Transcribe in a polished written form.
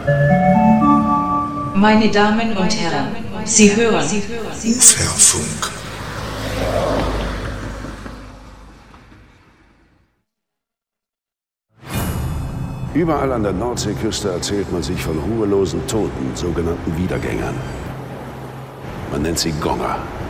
Meine Damen und Herren, Sie hören Uferfunk. Überall an der Nordseeküste erzählt man sich von ruhelosen Toten, sogenannten Wiedergängern. Man nennt sie Gonger.